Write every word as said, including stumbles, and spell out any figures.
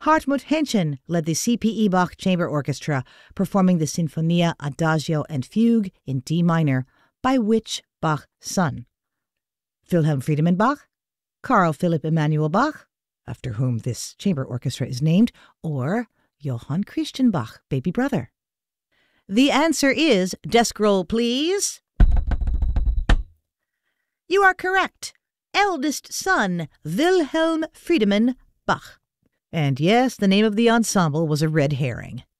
Hartmut Henschen led the C P E Bach Chamber Orchestra, performing the Sinfonia Adagio and Fugue in D minor, by which Bach's son? Wilhelm Friedemann Bach, Carl Philipp Emanuel Bach, after whom this chamber orchestra is named, or Johann Christian Bach, baby brother? The answer is, desk roll please. You are correct. Eldest son, Wilhelm Friedemann Bach. And yes, the name of the ensemble was a red herring.